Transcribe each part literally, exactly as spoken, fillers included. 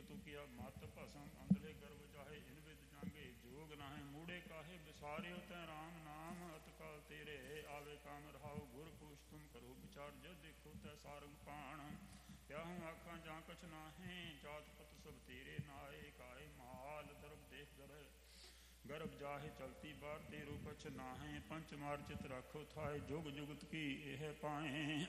ਤੁਕਿਆ ਮਤ ਭਸਮ ਅੰਧਲੇ ਗਰਭ ਜਾਹੇ ਇਨ ਵਿਦ ਜਾਂਗੇ ਜੋਗ ਨਾਹੇ ਮੂੜੇ ਕਾਹੇ ਵਿਸਾਰਿਓ ਤੈ ਰਾਮ ਨਾਮ ਅਤਕਾਲ ਤੇਰੇ ਆਵੇ ਕਾਮ ਰਹਾਓ ਗੁਰ ਪੁਛ ਤੁਮ ਕਰੋ ਵਿਚਾਰ ਜਦ ਦੇਖੋ ਤੈ ਸਾਰੰਗ ਪਾਣ ਕਿਆਹੂੰ ਆਖਾਂ ਜਾਂ ਕਛ ਨਾਹੇ ਜਾਤ ਪਤ ਸਭ ਤੇਰੇ ਨਾਏ ਕਾਏ ਮਾਲ ਦਰਬ ਦੇਖ ਗਰਭ ਗਰਭ ਜਾਹੇ ਚਲਤੀ ਬਾਰ ਤੇਰੋ ਕਛ ਨਾਹੇ ਪੰਚ ਮਾਰ ਚਿਤ ਰਾਖੋ ਥਾਏ ਜੁਗ ਜੁਗਤ ਕੀ ਇਹ ਪਾਏ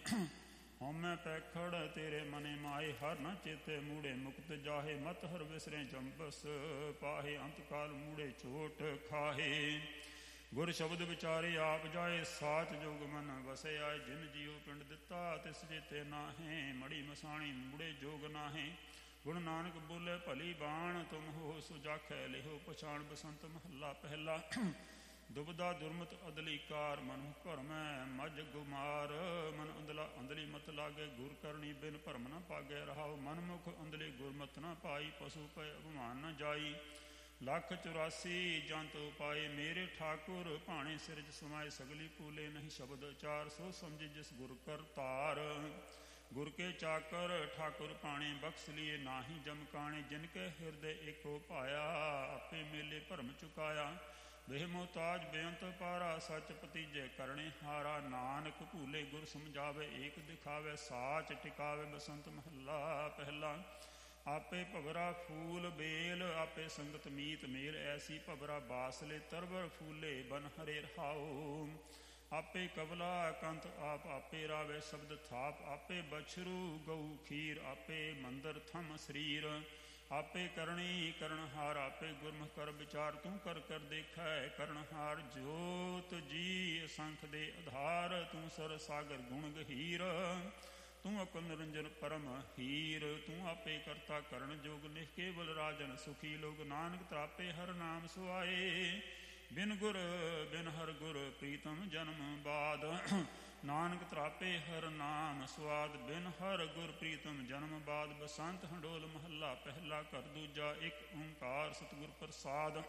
ਹਉਮੈ ਪੈਖੜ ਤੇਰੇ ਮਨੇ ਮਾਏ ਹਰ ਨ ਚੇਤੇ ਮੂੜੇ ਮੁਕਤ ਜਾਹੇ ਮਤ ਹਰ ਵਿਸਰੇ ਜੰਬਸ ਪਾਹੇ ਅੰਤ ਕਾਲ ਮੂੜੇ ਚੋਟ ਖਾਹੇ ਗੁਰ ਸ਼ਬਦ ਵਿਚਾਰੇ ਆਪ ਜਾਏ ਸਾਚ ਜੋਗ ਮਨ ਵਸੇ ਆਏ ਜਿਨ ਜੀਉ ਪਿੰਡ ਦਿੱਤਾ ਤਿਸ ਜੇਤੇ ਨਾਹੇ ਮੜੀ ਮਸਾਣੀ ਮੂੜੇ ਜੋਗ ਨਾਹੇ ਗੁਣ ਨਾਨਕ ਬੋਲੇ ਭਲੀ ਬਾਣ ਤੁਮ ਹੋ ਸੁਜਾਖੈ ਲਿਹੋ ਪਛਾਣ ਬਸੰਤ ਮਹੱਲਾ ਪਹਿਲਾ ਦੁਬਦਾ ਦੁਰਮਤ ਅਦਲੀ ਕਾਰ ਮਨੁ ਭਰਮੈ ਮਜ ਗੁਮਾਰ ਮਨ ਅੰਦਲਾ ਅੰਦਲੀ ਮਤ ਲਾਗੇ ਗੁਰ ਕਰਨੀ ਬਿਨ ਭਰਮ ਨ ਪਾਗੇ ਰਹਾਉ ਮਨਮੁਖ ਅੰਦਲੀ ਗੁਰਮਤ ਨ ਪਾਈ ਪਸ਼ੂ ਪੈ ਅਭਿਮਾਨ ਨ ਜਾਈ ਲੱਖ ਚੁਰਾਸੀ ਜੰਤ ਉਪਾਏ ਮੇਰੇ ਠਾਕੁਰ ਭਾਣੇ ਸਿਰਜ ਸਮਾਏ ਸਗਲੀ ਪੂਲੇ ਨਹੀਂ ਸ਼ਬਦ ਉਚਾਰ ਸੋ ਸਮਝੇ ਜਿਸ ਗੁਰ ਕਰ ਧਾਰ ਗੁਰ ਕੇ ਚਾਕਰ ਠਾਕੁਰ ਭਾਣੇ ਬਖਸ਼ ਲੀਏ ਨਾਹੀ ਜਮਕਾਣੇ ਜਿਨ ਕੇ ਹਿਰਦੇ ਏਕੋ ਭਾਇਆ ਆਪੇ ਮੇਲੇ ਭਰਮ ਚੁਕਾਇਆ ਦੇਹ ਮੁਹਤਾਜ ਬੇਅੰਤ ਪਾਰਾ ਸੱਚ ਭਤੀਜੇ ਕਰਨੇ ਹਾਰਾ ਨਾਨਕ ਭੂਲੇ ਗੁਰ ਸਮਝਾਵੇ ਏਕ ਦਿਖਾਵੇ ਸਾਚ ਟਿਕਾਵੇ ਬਸੰਤ ਮਹੱਲਾ ਪਹਿਲਾ ਆਪੇ ਭਵਰਾ ਫੂਲ ਬੇਲ ਆਪੇ ਸੰਗਤ ਮੀਤ ਮੇਲ ਐਸੀ ਭਵਰਾ ਬਾਸਲੇ ਤਰਵਰ ਫੂਲੇ ਬਨ ਹਰੇ ਰਹਾਉ ਆਪੇ ਕਬਲਾ ਕੰਤ ਆਪ ਆਪੇ ਰਾਵੇ ਸ਼ਬਦ ਥਾਪ ਆਪੇ ਬਛਰੂ ਗਊ ਖੀਰ ਆਪੇ ਮੰਦਰ ਥਮ ਸਰੀਰ ਆਪੇ ਕਰਣੀ ਕਰਨਹਾਰ ਆਪੇ ਗੁਰਮੁਖ ਕਰ ਵਿਚਾਰ ਤੂੰ ਕਰ ਕਰ ਦੇਖੈ ਕਰਨਹਾਰ ਜੋਤ ਜੀ ਅਸੰਖ ਦੇ ਆਧਾਰ ਤੂੰ ਸਰ ਸਾਗਰ ਗੁਣ ਗਹੀਰ ਤੂੰ ਅਕਲ ਨਿਰੰਜਨ ਪਰਮ ਹੀਰ ਤੂੰ ਆਪੇ ਕਰਤਾ ਕਰਨ ਜੋਗ ਨਿਹ ਕੇਵਲ ਰਾਜਨ ਸੁਖੀ ਲੋਕ ਨਾਨਕ ਤਰਾਪੇ ਹਰ ਨਾਮ ਸੁਆਏ ਬਿਨ ਗੁਰ ਬਿਨ ਹਰ ਗੁਰ ਪ੍ਰੀਤਮ ਜਨਮ ਬਾਦ ਨਾਨਕ ਤਰਾਪੇ ਹਰ ਨਾਮ ਸਵਾਦ ਬਿਨ ਹਰ ਗੁਰ ਪ੍ਰੀਤਮ ਜਨਮ ਬਾਦ ਬਸੰਤ ਹੰਡੋਲ ਮਹੱਲਾ ਪਹਿਲਾ ਕਰ ਦੂਜਾ ਇੱਕ ਓੰਕਾਰ ਸਤਿਗੁਰ ਪ੍ਰਸਾਦ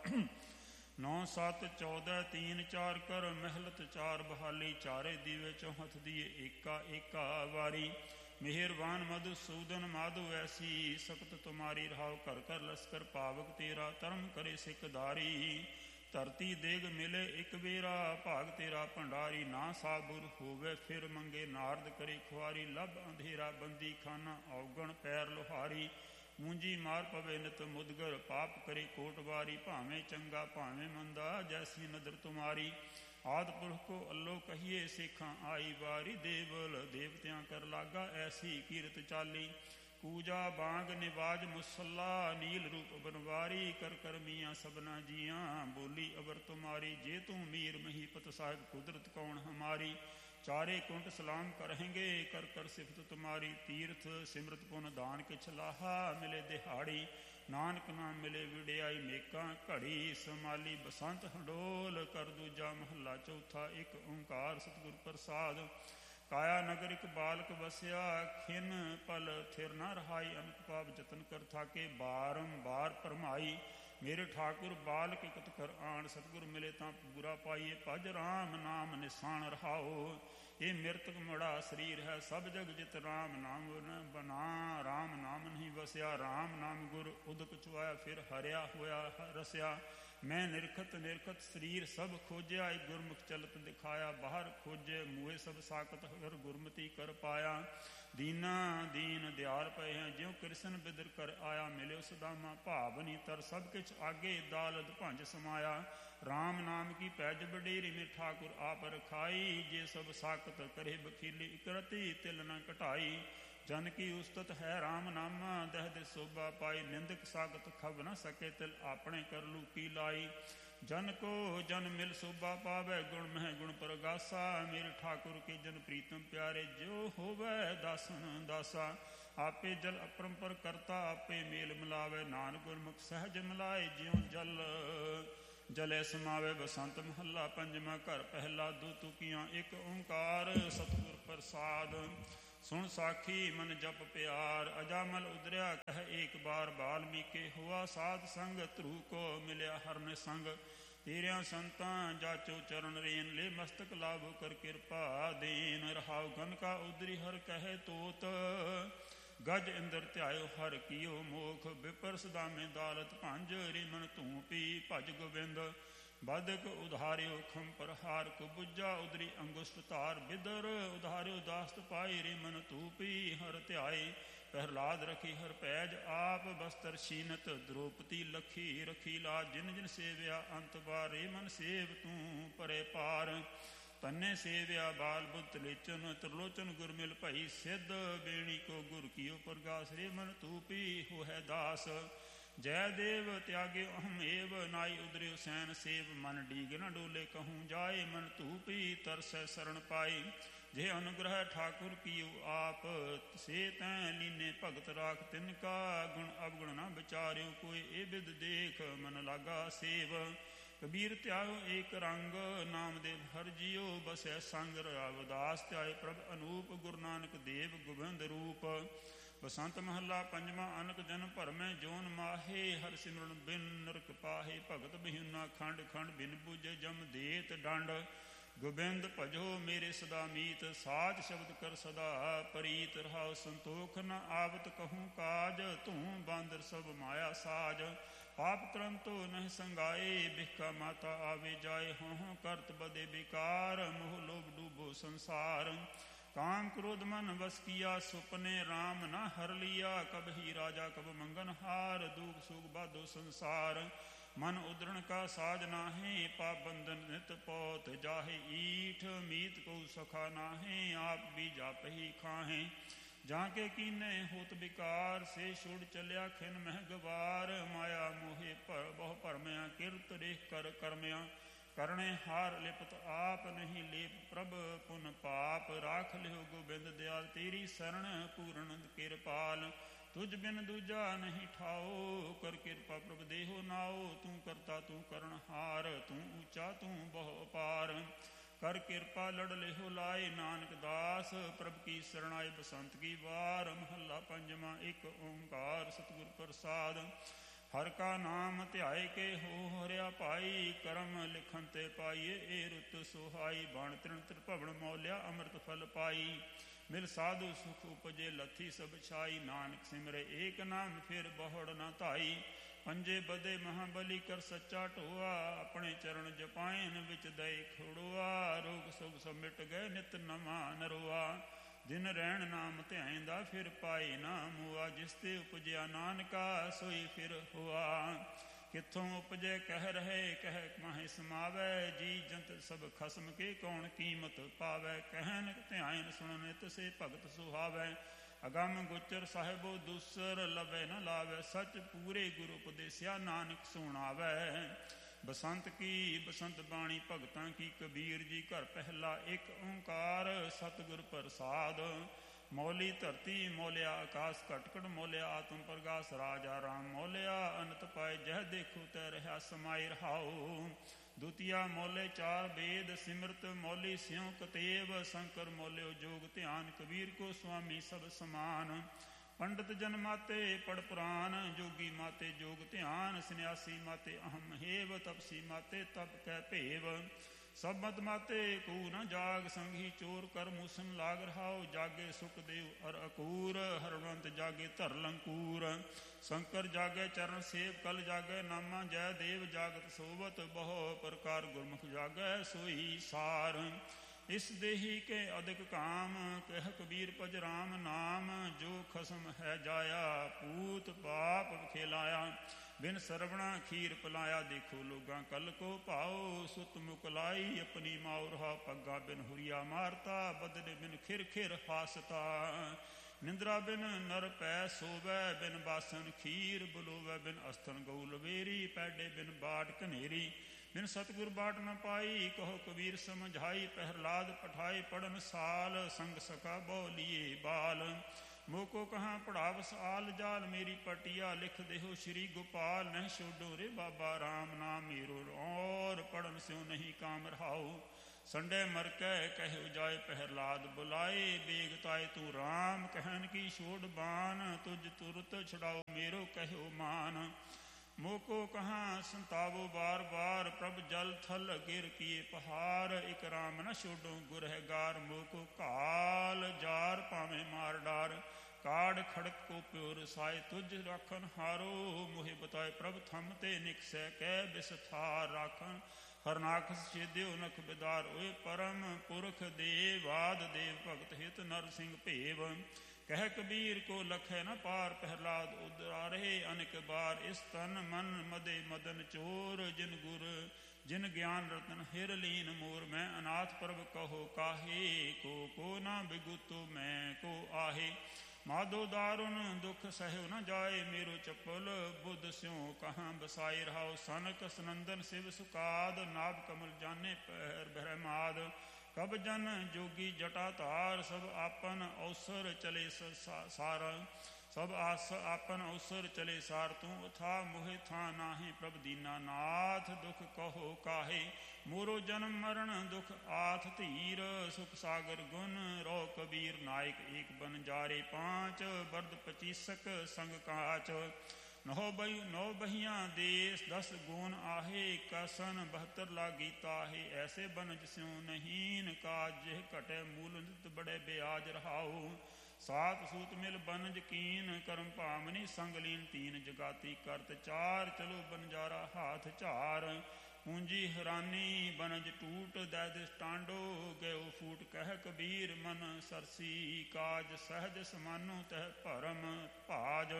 ਨੌ ਸੱਤ ਚੌਦ੍ਹ ਤੀਨ ਚਾਰ ਕਰ ਮਹਿਲਤ ਚਾਰ ਬਹਾਲੀ ਚਾਰੇ ਦੀਵੇ ਚੌਹੱਥ ਦੀਏ ਏਕਾ ਏਕਾ ਵਾਰੀ ਮਿਹਰਬਾਨ ਮਧੂਸੂਦਨ ਮਾਧੋ ਐਸੀ ਸਖਤ ਤੁਮਾਰੀ ਰਹਾਉ ਕਰ ਕਰ ਲਸਕਰ ਪਾਵਕ ਤੇਰਾ ਧਰਮ ਕਰੇ ਸਿੱਖਦਾਰੀ ਧਰਤੀ ਦੇਗ ਮਿਲੇ ਇੱਕ ਵੇਰਾ ਭਾਗ ਤੇਰਾ ਭੰਡਾਰੀ ਨਾ ਸਾਬੁਰ ਹੋਵੇ ਫਿਰ ਮੰਗੇ ਨਾਰਦ ਕਰੇ ਖੁਆਰੀ ਲੱਭ ਅੰਧੇਰਾ ਬੰਦੀ ਖਾਨਾ ਔਗਣ ਪੈਰ ਲੋਹਾਰੀ ਮੂੰਜੀ ਮਾਰ ਪਵੇ ਨਿਤ ਮੁਦਗਰ ਪਾਪ ਕਰੇ ਕੋਟਵਾਰੀ ਭਾਵੇਂ ਚੰਗਾ ਭਾਵੇਂ ਮੰਦਾ ਜੈਸੀ ਨਦਰ ਤੁਮਾਰੀ ਆਦਿ ਪੁਰਖ ਕੋ ਅੱਲੋ ਕਹੀਏ ਸੇਖਾਂ ਆਈ ਵਾਰੀ ਦੇਵਲ ਦੇਵਤਿਆਂ ਕਰ ਲਾਗਾ ਐਸੀ ਕੀਰਤ ਚਾਲੀ ਪੂਜਾ ਬਾਂਗ ਨਿਵਾਜ ਮੁਸੱਲਾ ਨੀਲ ਰੂਪ ਬਨਵਾਰੀ ਕਰ ਕਰ ਮੀਆਂ ਸਭਨਾ ਜੀਆਂ ਬੋਲੀ ਅਵਰ ਤੁਮਾਰੀ ਜੇ ਤੂੰ ਮੀਰ ਮਹੀਪਤ ਸਾਹਿਬ ਕੁਦਰਤ ਕੌਣ ਹਮਾਰੀ ਚਾਰੇ ਕੁੰਟ ਸਲਾਮ ਕਰਹਿੰਗੇ ਕਰ ਕਰ ਸਿਫਤ ਤੁਮਾਰੀ ਤੀਰਥ ਸਿਮਰਤ ਪੁਨ ਦਾਨ ਕਿਛ ਲਾਹਾ ਮਿਲੇ ਦਿਹਾੜੀ ਨਾਨਕ ਨਾਮ ਮਿਲੇ ਵਿੜਿਆਈ ਮੇਕਾਂ ਘੜੀ ਸਮਾਲੀ ਬਸੰਤ ਹੰਡੋਲ ਕਰ ਦੂਜਾ ਮਹੱਲਾ ਚੌਥਾ ਇੱਕ ਓੰਕਾਰ ਸਤਿਗੁਰ ਪ੍ਰਸਾਦ ਕਾਇਆ ਨਗਰ ਇੱਕ ਬਾਲਕ ਵਸਿਆ ਖਿਨ ਪਲ ਥਿਰ ਨਾ ਰਹਾਈ ਅਨਕ ਪਾਪ ਜਤਨ ਕਰ ਥਾਕੇ ਬਾਰੰਬਾਰ ਭਰਮਾਈ ਮੇਰੇ ਠਾਕੁਰ ਬਾਲਕ ਇਕਤ ਕਰ ਆਣ ਸਤਿਗੁਰ ਮਿਲੇ ਤਾਂ ਪੂਰਾ ਪਾਈਏ ਭਜ ਰਾਮ ਨਾਮ ਨਿਸ਼ਾਨ ਰਹਾਓ ਇਹ ਮਿਰਤਕ ਮੜਾ ਸਰੀਰ ਹੈ ਸਭ ਜਗ ਜਿਤ ਰਾਮ ਨਾਮ ਨ ਬਨਾ ਰਾਮ ਨਾਮ ਨਹੀਂ ਵਸਿਆ ਰਾਮ ਨਾਮ ਗੁਰ ਉਦਕ ਚੁਆਇਆ ਫਿਰ ਹਰਿਆ ਹੋਇਆ ਰਸਿਆ ਮੈਂ ਨਿਰਖਤ ਨਿਰਖਤ ਸਰੀਰ ਸਭ ਖੋਜਿਆ ਇੱਕ ਗੁਰਮੁਖ ਚਲਤ ਦਿਖਾਇਆ ਬਾਹਰ ਖੋਜੇ ਮੂਹੇ ਸਭ ਸਾਕਤ ਹਰ ਗੁਰਮਤੀ ਕਰ ਪਾਇਆ ਦੀਨਾ ਦੀਨ ਦਿਆਲ ਪਏ ਹੈ ਜਿਉ ਕ੍ਰਿਸ਼ਨ ਬਿਦਰ ਕਰ ਆਇਆ ਮਿਲਿਓ ਸਦਾਮਾ ਭਾਵਨੀ ਤਰ ਸਭ ਕਿਛ ਆਗੇ ਦਾਲਦ ਭੰਜ ਸਮਾਇਆ ਰਾਮ ਨਾਮ ਕੀ ਪੈਜ ਬਡੇਰੀ ਮੇ ਠਾਕੁਰ ਆਪ ਰਖਾਈ ਜੇ ਸਭ ਸਾਕਤ ਕਰੇ ਬਖੀਲੀ ਇਕਰਤੀ ਤਿਲ ਨ ਘਟਾਈ ਜਨ ਕੀ ਉਸਤਤ ਹੈ ਰਾਮ ਨਾਮਾ ਦਹ ਦੇ ਸੋਭਾ ਪਾਈ ਨਿੰਦਕ ਸਾਗਤ ਖਬ ਨ ਸਕੇ ਤਿਲ ਆਪਣੇ ਕਰ ਲੂਕੀ ਲਾਈ ਜਨ ਕੋ ਜਨ ਮਿਲ ਸੋਭਾ ਪਾਵੇ ਗੁਣ ਮਹਿ ਗੁਣ ਪ੍ਰਗਾਸਾ ਮੇਰੇ ਠਾਕੁਰ ਕੇ ਜਨ ਪ੍ਰੀਤਮ ਪਿਆਰੇ ਜੋ ਹੋਵੇ ਦਾਸਨ ਦਾਸਾ ਆਪੇ ਜਲ ਅਪਰੰਪਰ ਕਰਤਾ ਆਪੇ ਮੇਲ ਮਿਲਾਵੇ ਨਾਨਕ ਗੁਰਮੁਖ ਸਹਿਜ ਮਿਲਾਏ ਜਿਉ ਜਲ ਜਲੇ ਸਮਾਵੇ ਬਸੰਤ ਮਹੱਲਾ ਪੰਜਵਾਂ ਘਰ ਪਹਿਲਾ ਦੋ ਤੁਕੀਆਂ ਇੱਕ ਓੰਕਾਰ ਸਤਿਗੁਰ ਪ੍ਰਸਾਦ ਸੁਣ ਸਾਖੀ ਮਨ ਜਪ ਪਿਆਰ ਅਜਾਮਲ ਉਦਰਿਆ ਕਹਿ ਏਕ ਬਾਰ ਬਾਲਮੀਕੇ ਹੋਆ ਸਾਧ ਸੰਗ ਧਰੂ ਕੋ ਮਿਲਿਆ ਹਰਨ ਸੰਗ ਤੇਰਿਆਂ ਸੰਤਾਂ ਜਾਚੋ ਚਰਨ ਰੇਨ ਲੈ ਮਸਤਕ ਲਾਭੋ ਕਰ ਕਿਰਪਾ ਦੇਨ ਰਹਾਉ ਗਨ ਕਾ ਉਦਰੀ ਹਰ ਕਹੇ ਤੋਤ ਗਜ ਇੰਦਰ ਧਿਆਇਓ ਹਰ ਕੀਓ ਮੋਖ ਬਿਪਰ ਸਦਾਮੇ ਦਾਲਤ ਭੰਜ ਰਿਮਨ ਧੂੰ ਪੀ ਭਜ ਗੋਬਿੰਦ ਬਾਧਕ ਉਧਾਰਿਓ ਖੰਮ ਪ੍ਰਹਾਰ ਕੋ ਬੁੱਝਾ ਉਦਰੀ ਅੰਗੁਸ਼ਟ ਧਾਰ ਬਿਦਰ ਉਧਾਰਿਓ ਦਾਸਤ ਪਾਈ ਰਿਮਨ ਧੂ ਪੀ ਹਰ ਧਿਆਏ ਪ੍ਰਹਲਾਦ ਰਖੀ ਹਰ ਪੈਜ ਆਪ ਬਸਤਰ ਸ਼ੀਨਤ ਦ੍ਰੋਪਤੀ ਲਖੀ ਰਖੀ ਲਾ ਜਿਨ ਜਿਨ ਸੇਵਿਆ ਅੰਤ ਬਾਰੇ ਮਨ ਸੇਵ ਤੂੰ ਪਰੇ ਪਾਰ ਤੰਨੇ ਸੇਵਿਆ ਬਾਲ ਬੁੱਤ ਲੇਚਨ ਤਰਲੋਚਨ ਗੁਰ ਮਿਲ ਭਈ ਸਿੱਧ ਬੇਣੀ ਕੋ ਗੁਰ ਕੀਓ ਪ੍ਰਗਾਸ ਰੇ ਮਨ ਤੂ ਪੀ ਹੋ ਹੈ ਦਾਸ ਜੈ ਦੇਵ ਤਿਆਗੇ ਅਹਮ ਏਵ ਨਾਈ ਉਦਰਿਓ ਸੈਨ ਸੇਵ ਮਨ ਡੀਗ ਨ ਡੋਲੇ ਕਹੂੰ ਜਾਏ ਮਨ ਧੂ ਪੀ ਤਰਸੈ ਸਰਣ ਪਾਈ ਜੇ ਅਨੁਗ੍ਰਹ ਠਾਕੁਰ ਕੀਓ ਆਪ ਸੇ ਤੈ ਲੀਨੇ ਭਗਤ ਰਾਖ ਤਿਨ ਕਾ ਗੁਣ ਅਵਗੁਣ ਨ ਵਿਚਾਰਿਓ ਕੋਈ ਇਹ ਬਿਦ ਦੇਖ ਮਨ ਲਾਗਾ ਸੇਵ ਕਬੀਰ ਧਿਆਇਓ ਏਕ ਰੰਗ ਨਾਮਦੇਵ ਹਰਿ ਜੀਓ ਬਸੈ ਸੰਗ ਰਵਿਦਾਸ ਧਿਆਏ ਪ੍ਰਭ ਅਨੂਪ ਗੁਰੂ ਨਾਨਕ ਦੇਵ ਗੋਬਿੰਦ ਰੂਪ ਬਸੰਤ ਮਹੱਲਾ ਪੰਜਵਾਂ ਅਨਕ ਜਨ ਭਰਮੈ ਜੋਨ ਮਾਹੇ ਹਰਿ ਸਿਮਰਨ ਬਿਨ ਨਰਕ ਪਾਹੇ ਭਗਤ ਬਿਹੁਨਾ ਖੰਡ ਖੰਡ ਬਿਨ ਬੁਝੇ ਜਮ ਦੇਤ ਡੰਡ ਗੋਬਿੰਦ ਭਜੋ ਮੇਰੇ ਸਦਾ ਮੀਤ ਸਾਜ ਸ਼ਬਦ ਕਰ ਸਦਾ ਪ੍ਰੀਤ ਰਹਾਉ ਸੰਤੋਖ ਨ ਆਵਤ ਕਹੂੰ ਕਾਜ ਤੂੰ ਬਾਂਦਰ ਸਭ ਮਾਇਆ ਸਾਜ ਪਾਪ ਕਰੰਤੋ ਨਹਿ ਸੰਗਾਏ ਬਿਖਾ ਮਾਤਾ ਆਵੇ ਜਾਏ ਹੋਂ ਕਰਤ ਬਦੇ ਬਿਕਾਰ ਮੋਹ ਲੋਭ ਡੂਬੋ ਸੰਸਾਰ ਕਾਮ ਕ੍ਰੋਧ ਮਨ ਵਸ ਕੀਆ ਸੁਪਨੇ ਰਾਮ ਨ ਹਰ ਲੀਆ ਕਬਹੀ ਰਾਜਾ ਕਬ ਮੰਗਨ ਹਾਰ ਦੁਖ ਸੁਖ ਬਾਧੋ ਸੰਸਾਰ ਮਨ ਉਦਰਣ ਕਾ ਸਾਜ ਨਾਹੇ ਪਾਪ ਬੰਧਨ ਨਿਤ ਪੌਤ ਜਾਹੇ ਈਠ ਮੀਤ ਕੋ ਸਖਾ ਨਾਹੇ ਆਪ ਵੀ ਜਾਪਹੀ ਖਾਹੇ ਜਾਂ ਕੇ ਕੀਨੇ ਹੋਤ ਬਿਕਾਰ ਸੇ ਛੁੜ ਚਲਿਆ ਖਿਨ ਮਹਿ ਗਵਾਰ ਮਾਇਆ ਮੋਹੇ ਭਰ ਬਹੁ ਭਰਮਿਆ ਕਿਰਤ ਰੇਖ ਕਰ ਕਰਮਿਆ ਕਰਣੇ ਹਾਰ ਲਿਪਤ ਆਪ ਨਹੀਂ ਲੇਪ ਪ੍ਰਭ ਪੁਨ ਪਾਪ ਰਾਖ ਲਿਓ ਗੋਬਿੰਦ ਦਿਆਲ ਤੇਰੀ ਸਰਣ ਪੂਰਨ ਕਿਰਪਾਲ ਤੁਝ ਬਿਨ ਦੂਜਾ ਨਹੀਂ ਠਾਓ ਕਰ ਕਿਰਪਾ ਪ੍ਰਭ ਦੇਹੋ ਨਾਓ ਤੂੰ ਕਰਤਾ ਤੂੰ ਕਰਨ ਹਾਰ ਤੂੰ ਉੱਚਾ ਤੂੰ ਬਹੁ ਅਪਾਰ ਕਰ ਕਿਰਪਾ ਲੜ ਲਿਹੋ ਲਾਏ ਨਾਨਕ ਦਾਸ ਪ੍ਰਭ ਕੀ ਸਰਣਾਏ ਬਸੰਤ ਕੀ ਵਾਰ ਮਹੱਲਾ ਪੰਜਵਾਂ ਇੱਕ ਓੰਕਾਰ ਸਤਿਗੁਰ ਪ੍ਰਸਾਦ ਹਰ ਕਾ ਨਾਮ ਧਿਆਏ ਕੇ ਹੋ ਹਰਿਆ ਭਾਈ ਕਰਮ ਲਿਖਨ ਤੇ ਪਾਈਏ ਇਹ ਰੁੱਤ ਸੁਹਾਈ ਬਣ ਤ੍ਰਿਣ ਤ੍ਰਿਭਵਨ ਮੌਲਿਆ ਅੰਮ੍ਰਿਤ ਫਲ ਪਾਈ ਮਿਲ ਸਾਧੂ ਸੁਖ ਉਪਜੇ ਲੱਥੀ ਸਭ ਛਾਈ ਨਾਨਕ ਸਿਮਰੇ ਏਕ ਨਾਮ ਫਿਰ ਬਹੁੜ ਨਾ ਧਾਈ ਪੰਜੇ ਬਦੇ ਮਹਾਬਲੀ ਕਰ ਸੱਚਾ ਢੋਆ ਆਪਣੇ ਚਰਨ ਜਪਾਇਨ ਵਿੱਚ ਦਏ ਖੋੜੋਆ ਰੋਗ ਸੁਖ ਸਭ ਮਿਟ ਗਏ ਨਿਤ ਨਵਾਂ ਨਰੋਆ ਦਿਨ ਰਹਿਣ ਨਾਮ ਧਿਆਇਂਦਾ ਫਿਰ ਪਾਏ ਨਾ ਮੂਆ ਜਿਸ ਤੇ ਉਪਜਿਆ ਨਾਨਕਾ ਸੋਈ ਫਿਰ ਹੋਆ ਕਿੱਥੋਂ ਉਪਜੇ ਕਹਿ ਰਹੇ ਕਹਿ ਮਾਹੇ ਸਮਾਵੈ ਜੀ ਜੰਤ ਸਭ ਖਸਮ ਕੇ ਕੌਣ ਕੀਮਤ ਪਾਵੈ ਕਹਿਨ ਧਿਆਇਨ ਸੁਣ ਨਿਤ ਸੇ ਭਗਤ ਸੁਹਾਵੈ ਅਗੰਮ ਗੋਚਰ ਸਾਹਿਬੋ ਦੂਸਰ ਲਵੇ ਨ ਲਾਵੈ ਸੱਚ ਪੂਰੇ ਗੁਰੂ ਉਪਦੇਸਿਆ ਨਾਨਕ ਸੁਣਾਵੈ ਬਸੰਤ ਕੀ ਬਸੰਤ ਬਾਣੀ ਭਗਤਾਂ ਕੀ ਕਬੀਰ ਜੀ ਘਰ ਪਹਿਲਾ ਇੱਕ ਓੰਕਾਰ ਸਤਿਗੁਰ ਪ੍ਰਸਾਦ ਮੌਲੀ ਧਰਤੀ ਮੋਲਿਆ ਆਕਾਸ ਘਟ ਘਟ ਮੋਲਿਆ ਆਤਮ ਪ੍ਰਗਾਸ ਰਾਜਾ ਰਾਮ ਮੋਲਿਆ ਅਨੰਤ ਪਾਏ ਜਹ ਦੇਖੋ ਤੈ ਰਹਾ ਸਮਾਈ ਰਹਾਉ ਦੁਤੀਆ ਮੋਲੇ ਚਾਰ ਵੇਦ ਸਿਮਰਤ ਮੌਲੀ ਸਿਉ ਕਤੇਵ ਸ਼ੰਕਰ ਮੋਲਿਓ ਜੋਗ ਧਿਆਨ ਕਬੀਰ ਕੋ ਸੁਆਮੀ ਸਭ ਸਮਾਨ ਪੰਡਤ ਜਨ ਮਾਤੇ ਪੜ ਪੁਰਾਨ ਜੋਗੀ ਮਾਤੇ ਜੋਗ ਧਿਆਨ ਸੰਨਿਆਸੀ ਮਾਤੇ ਅਹਮ ਹੇਵ ਤਪਸੀ ਮਾਤੇ ਤਪ ਕੈ ਭੇਵ ਸਭ ਮਤ ਮਾਤੇ ਕੋ ਨ ਜਾਗ ਸੰਗੀ ਚੋਰ ਕਰ ਮੂਸਨ ਲਾਗ ਰਹਾਉ ਜਾਗੇ ਸੁਖਦੇਵ ਅਰ ਅਕੂਰ ਹਰਵੰਤ ਜਾਗੇ ਧਰ ਲੰਕੂਰ ਸ਼ੰਕਰ ਜਾਗੇ ਚਰਨ ਸੇਵ ਕਲ ਜਾਗੇ ਨਾਮਾ ਜੈ ਦੇਵ ਜਾਗਤ ਸੋਵਤ ਬਹੁ ਪ੍ਰਕਾਰ ਗੁਰਮੁਖ ਜਾਗੈ ਸੋਈ ਸਾਰ ਇਸ ਦੇਹੀ ਕੇ ਅਧਿਕ ਕਾਮ ਕਹਿ ਕਬੀਰ ਭਜ ਰਾਮ ਨਾਮ ਜੋ ਖਸਮ ਹੈ ਜਾਇਆ ਪੂਤ ਪਾਪ ਖੇਲਾਇਆ ਬਿਨ ਸਰਵਣਾ ਖੀਰ ਪਲਾਇਆ ਦੇਖੋ ਲੋਗਾਂ ਕਲ ਕੋ ਭਾਓ ਸੁਤ ਮੁਕਲਾਈ ਆਪਣੀ ਮਾਉ ਰਹਾ ਪੱਗਾ ਬਿਨ ਹੁਰੀਆ ਮਾਰਤਾ ਬਦਲੇ ਬਿਨ ਖਿਰ ਖਿਰ ਹਾਸਤਾ ਨਿੰਦਰਾ ਬਿਨ ਨਰ ਪੈ ਸੋਵੈ ਬਿਨ ਬਾਸਨ ਖੀਰ ਬਲੋਵੈ ਬਿਨ ਅਸਥਨ ਗਊ ਲਵੇਰੀ ਪੈਡੇ ਬਿਨ ਬਾਟ ਕਨੇਰੀ ਬਿਨ ਸਤਿਗੁਰ ਬਾਟ ਨ ਪਾਈ ਕਹੋ ਕਬੀਰ ਸਮਝਾਈ ਪ੍ਰਹਲਾਦ ਪਠਾਈ ਪੜਨ ਸਾਲ ਸੰਗ ਸਕਾ ਬਹੁ ਲੀਏ ਬਾਲ ਮੋਕੋ ਕਹਾਂ ਪੜਾਵਸ ਆਲ ਜਾਲ ਮੇਰੀ ਪਟਿਆ ਲਿਖ ਦੇਹੋ ਸ਼੍ਰੀ ਗੋਪਾਲ ਨਹਿ ਛੋਡੋ ਰੇ ਬਾਬਾ ਰਾਮ ਨਾਮ ਮੇਰੋ ਔਰ ਪੜਨ ਸਿਉ ਨਹੀਂ ਕਾਮ ਰਹਾਉ ਸੰਡੇ ਮਰ ਕੈ ਕਹਿ ਜਾਏ ਪ੍ਰਹਲਾਦ ਬੁਲਾਏ ਬੇਗਤਾਏ ਤੂੰ ਰਾਮ ਕਹਿਨ ਕੀ ਛੋੜ ਬਾਨ ਤੁਝ ਤੁਰਤ ਛਡਾਓ ਮੇਰੋ ਕਹਿਓ ਮਾਨ ਮੋਕੋ ਕਹਾਂ ਸੰਤਾਵੋ ਬਾਰ ਬਾਰ ਪ੍ਰਭ ਜਲ ਥਲ ਗਿਰ ਕੀਏ ਪਹਾੜ ਇਕ ਰਾਮ ਨ ਛੋਡੋ ਗੁਰਹਿਗਾਰ ਮੋਕੋ ਕਾਲ ਜਾਰ ਭਾਵੇਂ ਮਾਰ ਡਾਰ ਕਾੜ ਖੜਕ ਕੋ ਪਿਓ ਰਸਾਏ ਤੁਝ ਰਾਖਨ ਹਾਰੋ ਮੋਹਿ ਬਤਾਏ ਪ੍ਰਭ ਥੰਮ ਤੇ ਨਿਕਸੈ ਕਹਿ ਬਿਸਥਾਰ ਰਾਖਨ ਹਰਨਾਖਸ ਛੇਦਿਓ ਨਖ ਬਿਦਾਰ ਓਏ ਪਰਮ ਪੁਰਖ ਦੇਵ ਆਦ ਦੇਵ ਭਗਤ ਹਿਤ ਨਰ ਸਿੰਘ ਭੇਵ ਕਹਿ ਕਬੀਰ ਕੋ ਲਖੈ ਨ ਪਾਰ ਪਹਿਲਾਦ ਉਦਰਾਰੇ ਅਨਿਕ ਬਾਰ ਇਸ ਤਨ ਮਨ ਮਦੇ ਮਦਨ ਚੋਰ ਜਿਨ ਗੁਰ ਜਿਨ ਗਿਆਨ ਰਤਨ ਹਿਰ ਲੀਨ ਮੋਰ ਮੈਂ ਅਨਾਥ ਪ੍ਰਭ ਕਹੋ ਕਾਹੇ ਕੋ ਕੋ ਨਾ ਬਿਗੁਤੋ ਮੈਂ ਕੋ ਆਹੇ ਮਾਧੋ ਦਾਰੁਨ ਦੁਖ ਸਹਿਉ ਨ ਜਾਏ ਮੇਰੋ ਚੱਪਲ ਬੁੱਧ ਸਿਉ ਕਹਾਂ ਬਸਾਈ ਰਹਾਉ ਸਨਕ ਸਨੰਦਨ ਸਿਵ ਸੁਕਾਦ ਨਾਭ ਕਮਲ ਜਾਨੇ ਪਹਿਰ ਬ੍ਰਹਮਾਦ ਕਬ ਜਨ ਜੋਗੀ ਜਟਾ ਧਾਰ ਸਭ ਆਪਨ ਅਵਸਰ ਚਲੇ ਸਾਰ ਸਭ ਆਸ ਆਪਨ ਅਵਸਰ ਚਲੇ ਸਾਰ ਤੂੰ ਉਥਾ ਮੋਹਿ ਥਾਂ ਨਾਹੀ ਪ੍ਰਭ ਦੀਨਾ ਨਾਥ ਦੁਖ ਕਹੋ ਕਾਹੇ ਮੋਰੋ ਜਨਮ ਮਰਨ ਦੁਖ ਆਥ ਧੀਰ ਸੁਖ ਸਾਗਰ ਗੁਣ ਰੋ ਕਬੀਰ ਨਾਇਕ ਏਕ ਬਨਜਾਰੇ ਪਾਂਚ ਬਰਦ ਪਚੀਸਕ ਸੰਗ ਕਾਚ ਨਹੁ ਬਈ ਨੌ ਬਹੀਆਂ ਦੇਸ ਦਸ ਗੁਣ ਆਹੇ ਕਸਨ ਬਹੱਤਰ ਲਾਗੀ ਤਾਹੇ ਐਸੇ ਬਨਜ ਸਿਉ ਨਹੀਨ ਕਾਜ ਜਿਹ ਘਟੇ ਮੂਲ ਨਿਤ ਬੜੇ ਬਿਆਜ ਰਹਾਉ ਸਾਤ ਸੂਤ ਮਿਲ ਬਨਜ ਕੀਨ ਕਰਮ ਭਾਮਨੀ ਸੰਗ ਲੀਨ ਤੀਨ ਜਗਾਤੀ ਕਰਤ ਚਾਰ ਚਲੋ ਬਨਜਾਰਾ ਹਾਥ ਝਾਰ ਪੂੰਜੀ ਹੈਰਾਨੀ ਬਨਜ ਟੂਟ ਦੈਦਿਸ ਟਾਂਡੋ ਗਇਓ ਫੂਟ ਕਹਿ ਕਬੀਰ ਮਨ ਸਰਸੀ ਕਾਜ ਸਹਿਜ ਸਮਾਨੋ ਤਹਿ ਭਰਮ ਭਾਜ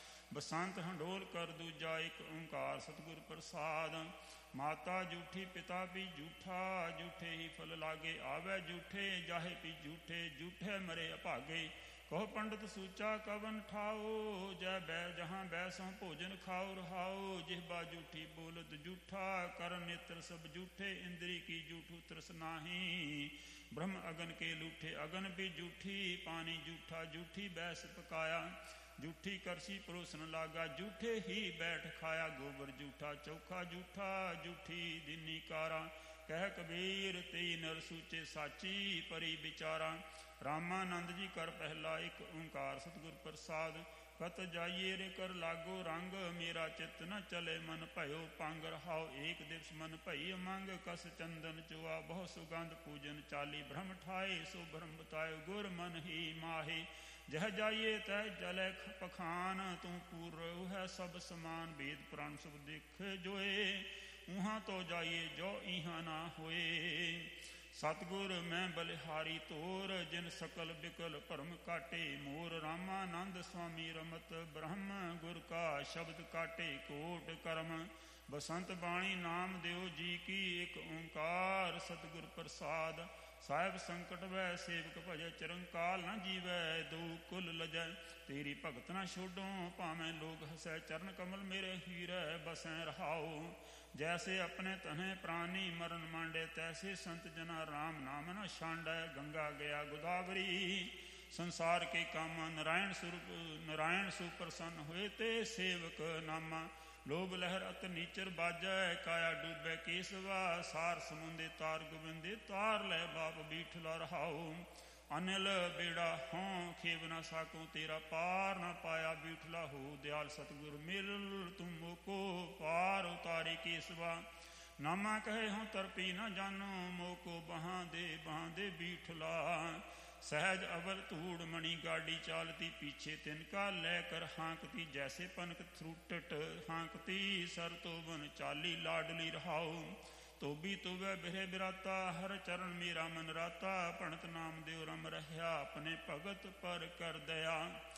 ਬਸੰਤ ਹੰਡੋਲ ਕਰ ਦੂਜਾ ਇੱਕ ਓਂਕਾਰ ਸਤਿਗੁਰ ਪ੍ਰਸਾਦ ਮਾਤਾ ਝੂਠੀ ਪਿਤਾ ਵੀ ਝੂਠਾ ਝੂਠੇ ਹੀ ਫਲ ਲਾਗੇ ਆਵੈ ਝੂਠੇ ਜਾਹੇ ਵੀ ਝੂਠੇ ਝੂਠੇ ਮਰੇ ਅਭਾਗੇ ਕਹੋ ਪੰਡਤ ਸੂਚਾ ਕਵਨ ਠਾਓ ਜੈ ਬੈ ਜਹਾਂ ਬੈਸੋਂ ਭੋਜਨ ਖਾਓ ਰਹਾਓ ਜਿਹਬਾ ਝੂਠੀ ਬੋਲਤ ਝੂਠਾ ਕਰ ਨੇਤਰ ਸਭ ਝੂਠੇ ਇੰਦਰੀ ਕੀ ਝੂਠੂ ਤਰਸ ਨਾਹੀ ਬ੍ਰਹਮ ਅਗਨ ਕੇ ਲੂਠੇ ਅਗਨ ਵੀ ਝੂਠੀ ਪਾਣੀ ਝੂਠਾ ਝੂਠੀ ਬੈਸ ਪਕਾਇਆ ਝੂਠੀ ਕਰਸੀ ਪਰੋਸਨ ਲਾਗਾ ਝੂਠੇ ਹੀ ਬੈਠ ਖਾਇਆ ਗੋਬਰ ਝੂਠਾ ਚੌਖਾ ਝੂਠਾ ਝੂਠੀ ਦਿਨੀ ਕਾਰਾ ਕਹਿ ਕਬੀਰ ਤੇਈ ਨਰ ਸੂਚੇ ਸਾਚੀ ਪਰੀ ਵਿਚਾਰਾ ਰਾਮਾਨੰਦ ਜੀ ਕਰ ਪਹਿਲਾ ਇੱਕ ਓਂਕਾਰ ਸਤਿਗੁਰ ਪ੍ਰਸਾਦ ਕਤ ਜਾਈਏ ਰੇ ਕਰ ਲਾਗੋ ਰੰਗ ਮੇਰਾ ਚਿੱਤ ਨ ਚਲੇ ਮਨ ਭਇਓ ਪੰਗ ਰਹਾਓ ਏਕ ਦਿਵਸ ਮਨ ਭਈ ਅਮੰਗ ਕਸ ਚੰਦਨ ਚੁਆ ਬਹੁ ਸੁਗੰਧ ਪੂਜਨ ਚਾਲੀ ਬ੍ਰਹਮ ਠਾਏ ਸੋ ਬ੍ਰਹਮ ਬਤਾਇਓ ਗੁਰ ਮਨ ਹੀ ਮਾਹੇ ਜਹ ਜਾਈਏ ਤੈ ਜਲੈ ਪਖਾਨ ਤੂੰ ਪੂਰਉ ਹੈ ਸਭ ਸਮਾਨ ਭੇਦ ਪ੍ਰਾਨ ਸੁਖ ਦੇਖ ਜੋਏ ਉਹਾਂ ਤੋਂ ਜਾਈਏ ਜੋ ਇਹਾਂ ਨਾ ਹੋਏ ਸਤਿਗੁਰ ਮੈਂ ਬਲਿਹਾਰੀ ਤੋਰ ਜਿਨ ਸਕਲ ਬਿਕਲ ਭਰਮ ਕਾਟੇ ਮੋਰ ਰਾਮਾਨੰਦ ਸੁਆਮੀ ਰਮਤ ਬ੍ਰਹਮ ਗੁਰ ਕਾ ਸ਼ਬਦ ਕਾਟੇ ਕੋਟ ਕਰਮ ਬਸੰਤ ਬਾਣੀ ਨਾਮ ਦਿਓ ਜੀ ਕੀ ਇੱਕ ਓਂਕਾਰ ਸਤਿਗੁਰ ਪ੍ਰਸਾਦ ਸਾਹਿਬ ਸੰਕਟ ਵੈ ਸੇਵਕ ਭਜੈ ਚਰੰਕਾਲ ਨ ਜੀਵੈ ਦੋ ਕੁਲ ਲਜੈ ਤੇਰੀ ਭਗਤ ਨ ਛੋਡੋ ਭਾਵੇਂ ਲੋਕ ਹਸੈ ਚਰਨ ਕਮਲ ਮੇਰੇ ਹੀਰੈ ਬਸੈ ਰਹਾਓ ਜੈਸੇ ਆਪਣੇ ਤਨੇ ਪ੍ਰਾਨੀ ਮਰਨ ਮਾਂਡੇ ਤੈਸੇ ਸੰਤ ਜਨਾ ਰਾਮ ਨਾਮ ਨ ਛਾਂਡੈ ਗੰਗਾ ਗਿਆ ਗੋਦਾਵਰੀ ਸੰਸਾਰ ਕੇ ਕਾਮਾ ਨਾਰਾਇਣ ਸਰੂਪ ਨਾਰਾਇਣ ਸੁਪ੍ਰਸੰਨ ਹੋਏ ਤੇ ਸੇਵਕ ਨਾਮਾ ਲੋਭ ਲਹਿਰ ਅਤ ਨੀਚਰ ਬਾਜੈ ਕਾਇਆ ਡੂਬੈ ਕੇਸਵਾ ਸਾਰ ਸਮੁੰਦੇ ਤਾਰ ਗੋਬਿੰਦੇ ਤਾਰ ਲੈ ਬਾਪ ਬੀਠਲਾ ਰਹਾਉ ਅਨਿਲ ਬੇੜਾ ਹੋਂ ਖੇਵ ਨਾ ਸਾਕੋ ਤੇਰਾ ਪਾਰ ਨਾ ਪਾਇਆ ਬੀਠਲਾ ਹੋ ਦਿਆਲ ਸਤਿਗੁਰ ਮਿਲ ਤੁਮ ਮੋਕੋ ਪਾਰ ਉਤਾਰੇ ਕੇਸਵਾ ਨਾਮਾ ਕਹੇ ਹੋਂ ਤਰਪੀ ਨਾ ਜਾਨੋ ਮੋਕੋ ਬਹਾਂ ਦੇ ਬਹਾਂ ਦੇ ਬੀਠਲਾ सहज अवर धूड़ मणि गाड़ी चालती पीछे तिनका लेकर हाँकती जैसे पनक थ्रूटट हाँकती सर तो बन चाली लाडली रहाओ तो भी तो वह बिरे बिराता हर चरण मेरा मन राता भणत नाम देव रम रहा अपने भगत पर कर दया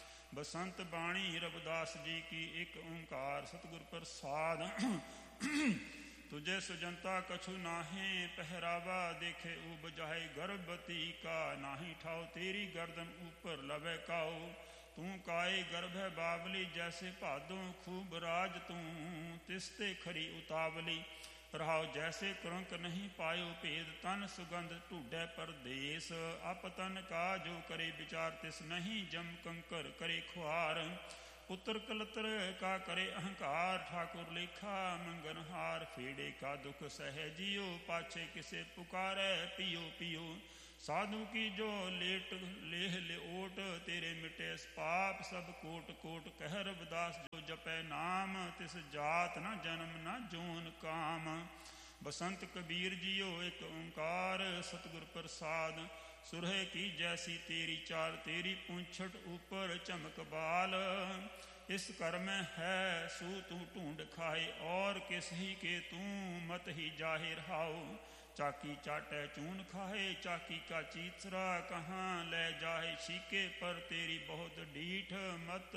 बसंत बाणी रविदास जी की एक ओंकार सतगुर प्रसाद तुझे सुजनता कछु नाहे पहरावा देखे ऊब जाहे गर्भवती का नाही ठाओ तेरी गर्दन ऊपर लवे काओ तू काए गर्भ है बावली जैसे भादों खूब राज तू तिस्ते खरी उतावली रहाओ जैसे क्रंक नहीं पायो भेद तन सुगंध ढूढ़े परदेस अप तन का जो करे विचार तिस नहीं जम कंकर करे खुआर पुत्र कलतर का करे अहंकार ठाकुर लेखा मंगनहार फेड़े का दुख सहजियो पाछे किसे पुकारे पियो पियो साधु की जो लेट लेह लेओट तेरे मिटे पाप सब कोट कोट कह रविदास जो जपै नाम तिस जात न जन्म न जोन काम बसंत कबीर जियो एक ओंकार सतगुर प्रसाद ਸੁਰਹੇ ਕੀ ਜੈਸੀ ਤੇਰੀ ਚਾਲ, ਤੇਰੀ ਪੂੰਛਟ ਉਪਰ ਚਮਕ ਬਾਲ। ਇਸ ਕਰ ਮੈਂ ਹੈ ਸੂ ਤੂੰ ਢੂੰਡ ਖਾਏ, ਔਰ ਕਿਸ ਹੀ ਕੇ ਤੂੰ ਮਤ ਹੀ ਜਾਹਿ ਰਹਾਉ। ਚਾਕੀ ਚਾਟੈ ਚੂਨ ਖਾਏ, ਚਾਕੀ ਕਾ ਚੀਤਰਾ ਕਹਾਂ ਲੈ ਜਾਏ। ਛੀਕੇ ਪਰ ਤੇਰੀ ਬਹੁਤ ਡੀਠ, ਮਤ